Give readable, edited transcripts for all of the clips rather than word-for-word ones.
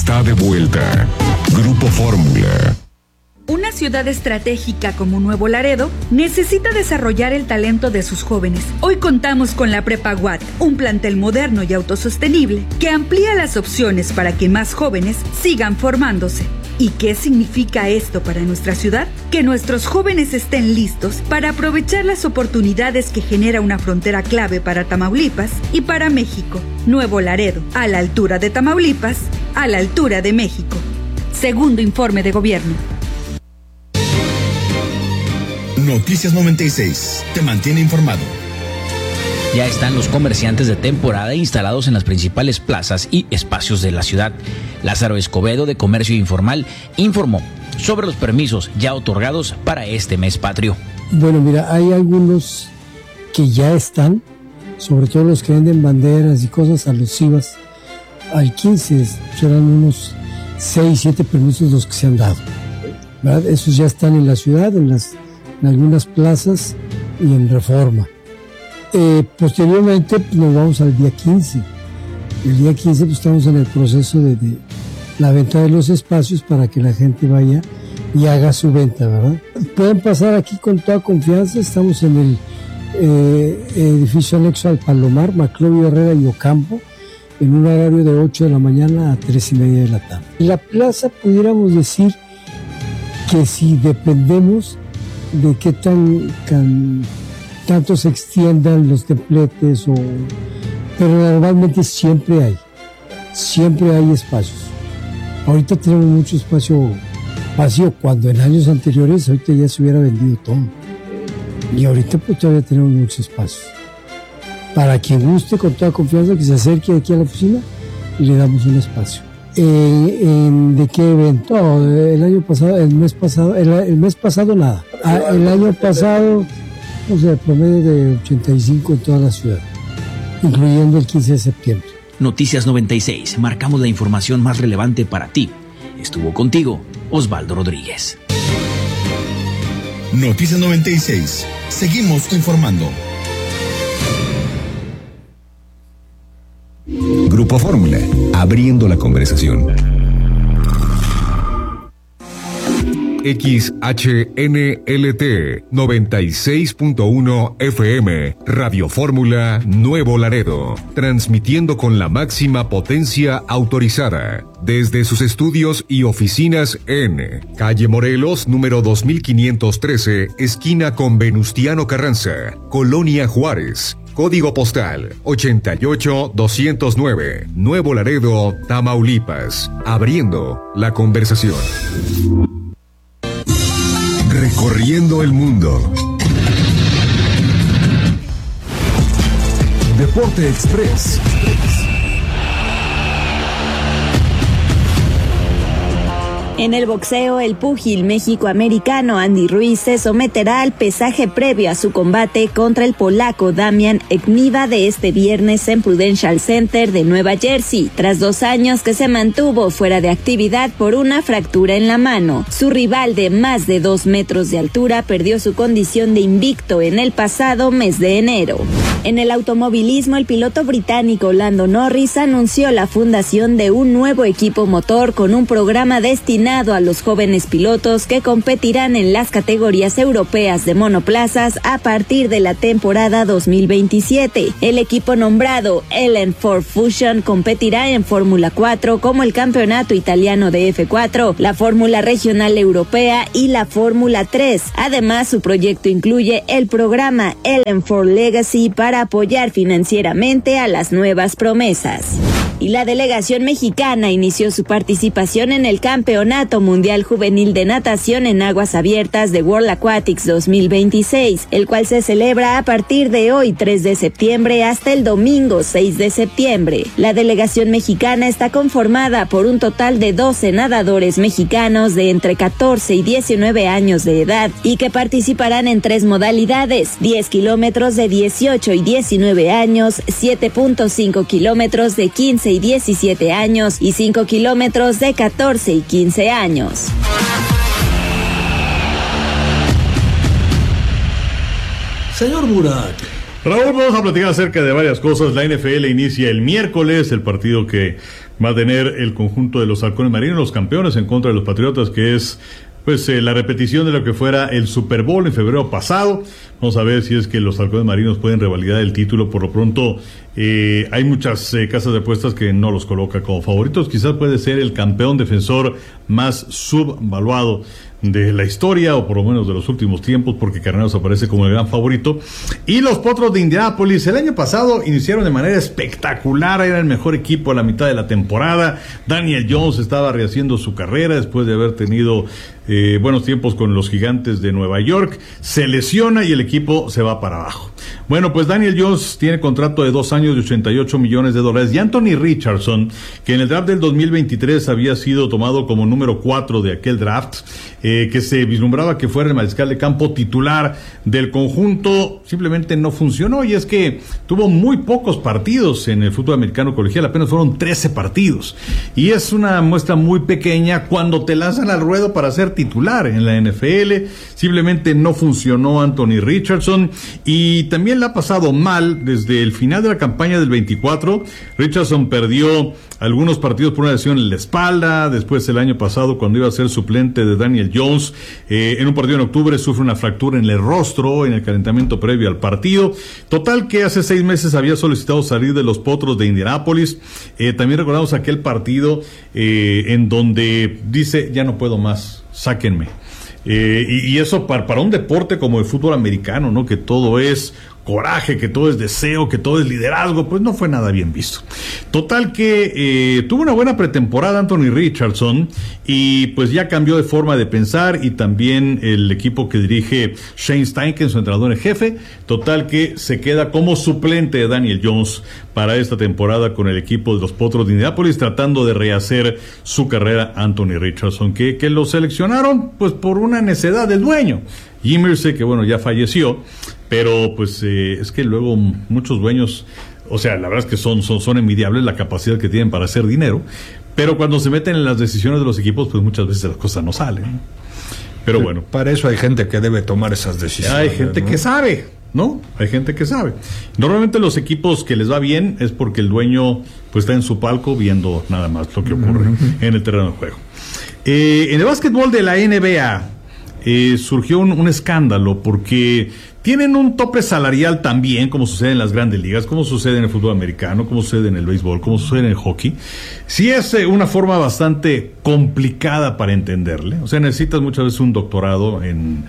está de vuelta. Grupo Fórmula. Una ciudad estratégica como Nuevo Laredo necesita desarrollar el talento de sus jóvenes. Hoy contamos con la Prepa UAT, un plantel moderno y autosostenible que amplía las opciones para que más jóvenes sigan formándose. ¿Y qué significa esto para nuestra ciudad? Que nuestros jóvenes estén listos para aprovechar las oportunidades que genera una frontera clave para Tamaulipas y para México. Nuevo Laredo, a la altura de Tamaulipas, a la altura de México. Segundo informe de gobierno. Noticias 96, te mantiene informado. Ya están los comerciantes de temporada instalados en las principales plazas y espacios de la ciudad. Lázaro Escobedo, de Comercio Informal, informó sobre los permisos ya otorgados para este mes patrio. Bueno, mira, hay algunos que ya están, sobre todo los que venden banderas y cosas alusivas al 15, serán unos 6, 7 permisos los que se han dado, ¿verdad? Esos ya están en la ciudad, en algunas plazas y en Reforma. Posteriormente pues, nos vamos al día 15. El día 15 pues, estamos en el proceso de la venta de los espacios para que la gente vaya y haga su venta, ¿verdad? Pueden pasar aquí con toda confianza. Estamos en el edificio anexo al Palomar, Maclovio Herrera y Ocampo, en un horario de 8 de la mañana a 3:30 de la tarde. La plaza pudiéramos decir que si dependemos de qué tanto se extiendan los templetes, pero normalmente siempre hay espacios. Ahorita tenemos mucho espacio vacío, cuando en años anteriores ahorita ya se hubiera vendido todo. Y ahorita pues todavía tenemos mucho espacio. Para quien guste, con toda confianza, que se acerque aquí a la oficina y le damos un espacio. ¿De qué evento? El mes pasado nada. El año pasado, promedio de 85 en toda la ciudad, incluyendo el 15 de septiembre. Noticias 96, marcamos la información más relevante para ti. Estuvo contigo Osvaldo Rodríguez. Noticias 96, seguimos informando. Grupo Fórmula, abriendo la conversación. XHNLT 96.1 FM, Radio Fórmula Nuevo Laredo, transmitiendo con la máxima potencia autorizada desde sus estudios y oficinas en Calle Morelos, número 2513, esquina con Venustiano Carranza, Colonia Juárez. Código postal 88209, Nuevo Laredo, Tamaulipas. Abriendo la conversación. Recorriendo el mundo. Deporte Express. En el boxeo, el púgil mexicoamericano Andy Ruiz se someterá al pesaje previo a su combate contra el polaco Damian Egniva de este viernes en Prudential Center de Nueva Jersey, tras 2 años que se mantuvo fuera de actividad por una fractura en la mano. Su rival de más de 2 metros de altura perdió su condición de invicto en el pasado mes de enero. En el automovilismo, el piloto británico Lando Norris anunció la fundación de un nuevo equipo motor con un programa destinado a los jóvenes pilotos que competirán en las categorías europeas de monoplazas a partir de la temporada 2027. El equipo nombrado LN4 Fusion competirá en Fórmula 4 como el campeonato italiano de F4, la Fórmula Regional Europea y la Fórmula 3. Además, su proyecto incluye el programa LN4 Legacy para apoyar financieramente a las nuevas promesas. Y la delegación mexicana inició su participación en el Campeonato Mundial Juvenil de Natación en Aguas Abiertas de World Aquatics 2026, el cual se celebra a partir de hoy 3 de septiembre hasta el domingo 6 de septiembre. La delegación mexicana está conformada por un total de 12 nadadores mexicanos de entre 14 y 19 años de edad y que participarán en 3 modalidades: 10 kilómetros de 18 y 19 años, 7.5 kilómetros de 15 y 17 años y 5 kilómetros de 14 y 15 años. Señor Burak. Raúl, vamos a platicar acerca de varias cosas. La NFL inicia el miércoles, el partido que va a tener el conjunto de los Halcones Marinos, los campeones, en contra de los Patriotas, que es pues la repetición de lo que fuera el Super Bowl en febrero pasado. Vamos a ver si es que los Halcones Marinos pueden revalidar el título. Por lo pronto hay muchas casas de apuestas que no los coloca como favoritos. Quizás puede ser el campeón defensor más subvaluado de la historia, o por lo menos de los últimos tiempos, porque Carneros aparece como el gran favorito. Y los Potros de Indianápolis el año pasado iniciaron de manera espectacular, era el mejor equipo a la mitad de la temporada. Daniel Jones estaba rehaciendo su carrera después de haber tenido buenos tiempos con los Gigantes de Nueva York. Se lesiona y el equipo se va para abajo. Bueno, pues Daniel Jones tiene contrato de 2 años de $88 millones, y Anthony Richardson, que en el draft del 2023 había sido tomado como número 4 de aquel draft, que se vislumbraba que fuera el mariscal de campo titular del conjunto, simplemente no funcionó. Y es que tuvo muy pocos partidos en el fútbol americano colegial, apenas fueron 13 partidos, y es una muestra muy pequeña cuando te lanzan al ruedo para ser titular en la NFL. Simplemente no funcionó Anthony Richardson, y también le ha pasado mal desde el final de la campaña del 24. Richardson perdió algunos partidos por una lesión en la espalda. Después, el año pasado, cuando iba a ser suplente de Daniel Jones, en un partido en octubre sufre una fractura en el rostro en el calentamiento previo al partido. Total que hace 6 meses había solicitado salir de los Potros de Indianápolis. También recordamos aquel partido en donde dice: ya no puedo más, sáquenme. Y eso para un deporte como el fútbol americano, ¿no?, que todo es coraje, que todo es deseo, que todo es liderazgo, pues no fue nada bien visto. Total que tuvo una buena pretemporada Anthony Richardson, y pues ya cambió de forma de pensar, y también el equipo que dirige Shane Steichen, su entrenador en jefe. Total que se queda como suplente de Daniel Jones para esta temporada con el equipo de los Potros de Indianápolis, tratando de rehacer su carrera Anthony Richardson, que lo seleccionaron pues por una necedad del dueño, Jim Irsay, que bueno, ya falleció. Pero pues es que luego muchos dueños, o sea, la verdad es que son envidiables la capacidad que tienen para hacer dinero, pero cuando se meten en las decisiones de los equipos, pues muchas veces las cosas no salen. Pero bueno, para eso hay gente que debe tomar esas decisiones. Hay gente, ¿no?, que sabe, ¿no? Hay gente que sabe. Normalmente los equipos que les va bien es porque el dueño pues está en su palco viendo nada más lo que ocurre en el terreno de juego. En el básquetbol de la NBA surgió un escándalo, porque tienen un tope salarial también, como sucede en las grandes ligas, como sucede en el fútbol americano, como sucede en el béisbol, como sucede en el hockey. Sí es una forma bastante complicada para entenderle. O sea, necesitas muchas veces un doctorado en,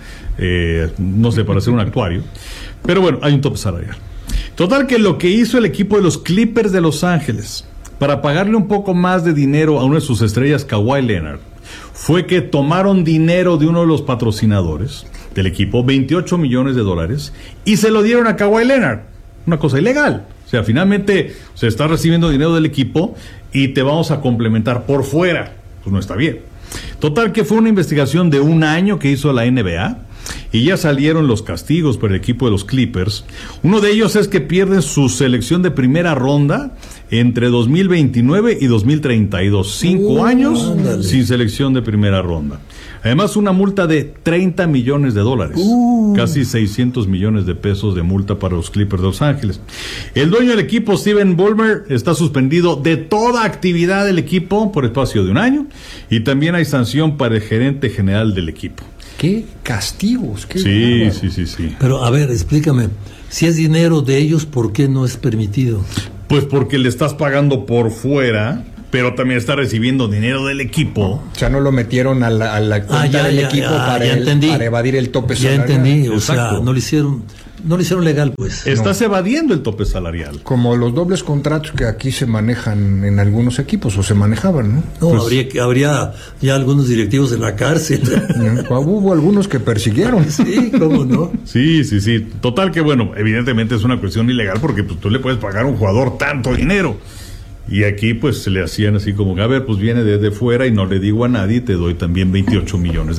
no sé, para ser un actuario. Pero bueno, hay un tope salarial. Total que lo que hizo el equipo de los Clippers de Los Ángeles para pagarle un poco más de dinero a una de sus estrellas, Kawhi Leonard, fue que tomaron dinero de uno de los patrocinadores del equipo, $28 millones, y se lo dieron a Kawhi Leonard. Una cosa ilegal. O sea, finalmente se está recibiendo dinero del equipo y te vamos a complementar por fuera. Pues no está bien. Total que fue una investigación de 1 año que hizo la NBA, y ya salieron los castigos para el equipo de los Clippers. Uno de ellos es que pierden su selección de primera ronda entre 2029 y 2032. 5 años ándale, sin selección de primera ronda. Además, una multa de $30 millones, casi 600 millones de pesos de multa para los Clippers de Los Ángeles. El dueño del equipo, Steven Ballmer, está suspendido de toda actividad del equipo por espacio de 1 año, y también hay sanción para el gerente general del equipo. ¿Qué castigos? ¿Qué Sí. Pero, a ver, explícame. Si es dinero de ellos, ¿por qué no es permitido? Pues porque le estás pagando por fuera, pero también está recibiendo dinero del equipo. O sea, no lo metieron a la cuenta del equipo para evadir el tope salarial. Ya entendí, o sea, no lo hicieron legal, pues. Estás evadiendo el tope salarial. Como los dobles contratos que aquí se manejan en algunos equipos, o se manejaban, ¿no? No, pues, habría ya algunos directivos en la cárcel. Hubo algunos que persiguieron. Sí, ¿cómo no? Sí. Total que, bueno, evidentemente es una cuestión ilegal, porque pues, tú le puedes pagar a un jugador tanto dinero. Y aquí pues se le hacían así como, a ver, pues viene desde fuera y no le digo a nadie, te doy también $28 millones.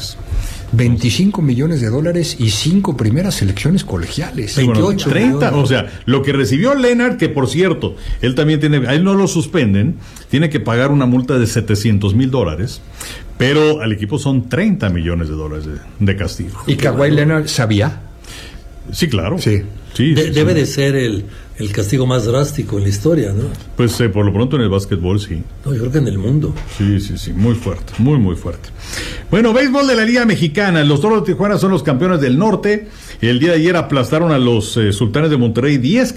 $25 millones y 5 primeras selecciones colegiales. 28, 30, o sea, lo que recibió Leonard, que por cierto, él también tiene, a él no lo suspenden, tiene que pagar una multa de $700,000, pero al equipo son $30 millones de castigo. ¿Y Kawhi Leonard sabía? Sí, claro. Sí. Sí, debe de ser el castigo más drástico en la historia, ¿no? Pues por lo pronto en el básquetbol, sí. No, yo creo que en el mundo. Sí, muy fuerte, muy fuerte. Bueno, béisbol de la Liga Mexicana. Los Toros de Tijuana son los campeones del norte. El día de ayer aplastaron a los Sultanes de Monterrey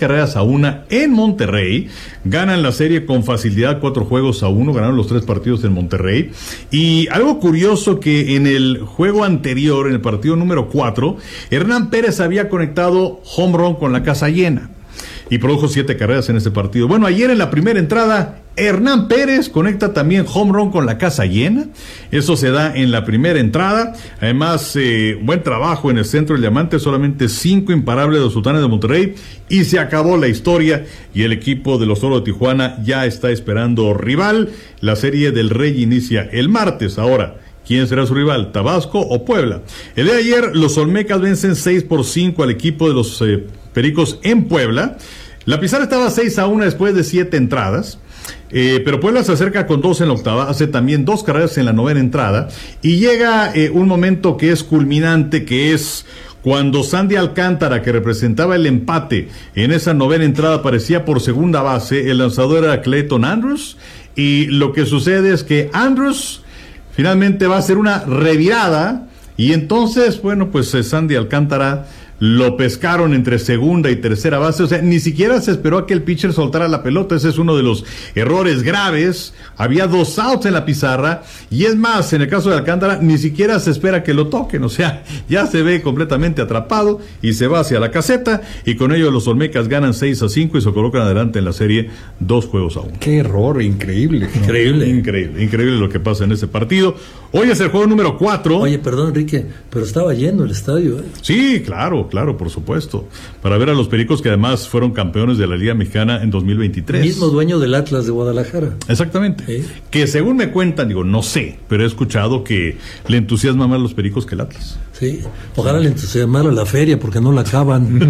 10-1 en Monterrey. Ganan la serie con facilidad 4-1. Ganaron los 3 partidos en Monterrey. Y algo curioso que en el juego anterior, en el partido número 4, Hernán Pérez había conectado home run con la casa llena y produjo 7 carreras en ese partido. Bueno, ayer en la primera entrada, Hernán Pérez conecta también home run con la casa llena. Eso se da en la primera entrada. Además, buen trabajo en el centro del diamante. Solamente 5 imparables de los Sultanes de Monterrey. Y se acabó la historia. Y el equipo de los Toros de Tijuana ya está esperando rival. La serie del Rey inicia el martes. Ahora, ¿quién será su rival? ¿Tabasco o Puebla? El día de ayer, los Olmecas vencen 6-5 al equipo de los Pericos en Puebla. La pizarra estaba 6-1 después de 7 entradas. Pero Puebla se acerca con 2 en la octava, hace también 2 carreras en la novena entrada, y llega un momento que es culminante, que es cuando Sandy Alcántara, que representaba el empate en esa novena entrada, aparecía por segunda base. El lanzador era Clayton Andrews, y lo que sucede es que Andrews finalmente va a hacer una revirada, y entonces, bueno, pues Sandy Alcántara lo pescaron entre segunda y tercera base. O sea, ni siquiera se esperó a que el pitcher soltara la pelota. Ese es uno de los errores graves. Había 2 outs en la pizarra, y es más, en el caso de Alcántara, ni siquiera se espera que lo toquen. O sea, ya se ve completamente atrapado y se va hacia la caseta, y con ello los Olmecas ganan 6-5 y se colocan adelante en la serie 2-1. Qué error, increíble. Increíble lo que pasa en ese partido. Hoy es el juego número 4. Oye, perdón, Enrique, pero estaba lleno el estadio, ¿eh? Sí, claro, por supuesto. Para ver a los Pericos, que además fueron campeones de la Liga Mexicana en 2023. Mismo dueño del Atlas de Guadalajara. Exactamente. ¿Sí? Que según me cuentan, digo, no sé, pero he escuchado que le entusiasma más a los Pericos que el Atlas. Sí, ojalá le entusiasmara la feria porque no la acaban.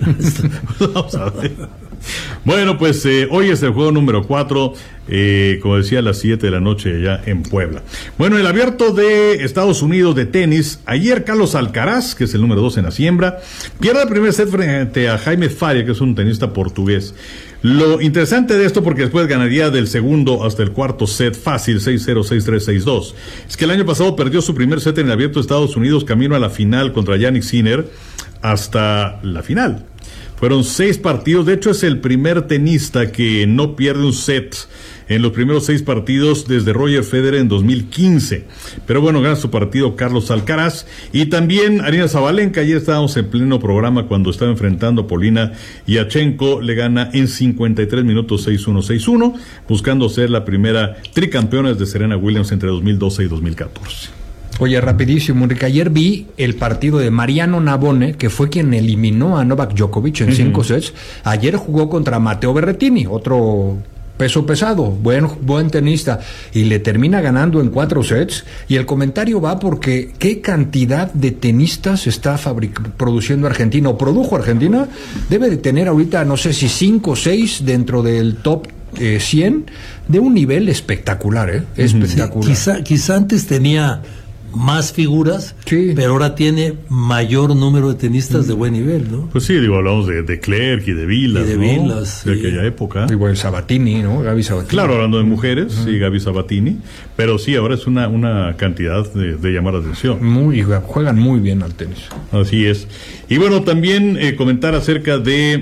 Vamos a ver. Bueno, pues hoy es el juego número 4, como decía, a las 7 de la noche allá en Puebla. Bueno, el abierto de Estados Unidos de tenis, ayer Carlos Alcaraz, que es el número 2 en la siembra, pierde el primer set frente a Jaime Faria, que es un tenista portugués. Lo interesante de esto, porque después ganaría del segundo hasta el cuarto set fácil, 6-0, 6-3, 6-2, es que el año pasado perdió su primer set en el abierto de Estados Unidos, camino a la final contra Jannik Sinner, hasta la final. Fueron 6 partidos. De hecho, es el primer tenista que no pierde un set en los primeros 6 partidos desde Roger Federer en 2015. Pero bueno, gana su partido Carlos Alcaraz. Y también Aryna Sabalenka. Ayer estábamos en pleno programa cuando estaba enfrentando a Polina Yachenko. Le gana en 53 minutos 6-1, 6-1, buscando ser la primera tricampeona de Serena Williams entre 2012 y 2014. Oye, rapidísimo, Enrique, ayer vi el partido de Mariano Navone, que fue quien eliminó a Novak Djokovic en 5 sets. Ayer jugó contra Matteo Berrettini, otro peso pesado, buen tenista, y le termina ganando en 4 sets. Y el comentario va porque qué cantidad de tenistas está produciendo Argentina, o produjo Argentina. Debe de tener ahorita, no sé si 5 o 6 dentro del top 100, de un nivel espectacular, espectacular. Sí, quizá antes tenía más figuras, sí, pero ahora tiene mayor número de tenistas de buen nivel, ¿no? Pues sí, digo, hablamos de Clerc y de Vilas, de ¿no? Vilas, de aquella época. Igual Sabatini, ¿no? Gaby Sabatini. Claro, hablando de mujeres, sí, Gaby Sabatini, pero sí, ahora es una cantidad de llamar la atención. Juegan muy bien al tenis. Así es. Y bueno, también comentar acerca de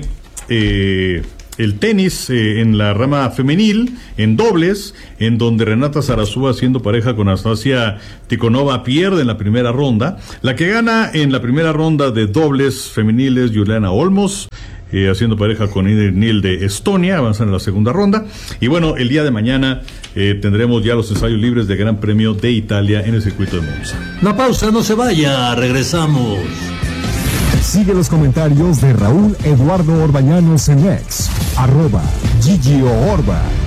el tenis en la rama femenil, en dobles, en donde Renata Zarazúa, haciendo pareja con Anastasia Tikhonova, pierde en la primera ronda. La que gana en la primera ronda de dobles femeniles, Juliana Olmos, haciendo pareja con Ingrid Neal de Estonia, avanzan en la segunda ronda. Y bueno, el día de mañana tendremos ya los ensayos libres del Gran Premio de Italia en el circuito de Monza. Una pausa, no se vaya, regresamos. Sigue los comentarios de Raúl Eduardo Orbañanos en X, @GigioOrba.